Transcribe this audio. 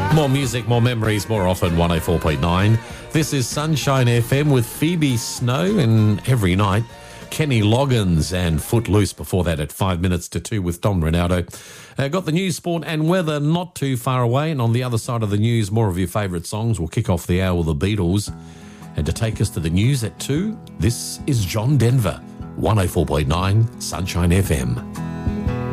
More music, more memories, more often 104.9. This is Sunshine FM with Phoebe Snow, and every night Kenny Loggins and Footloose before that at 5 minutes to 2 with Dom Ronaldo. Got the news, sport and weather not too far away, and on the other side of the news, more of your favourite songs. We'll kick off the hour with the Beatles. And to take us to the news at 2, this is John Denver, 104.9 Sunshine FM.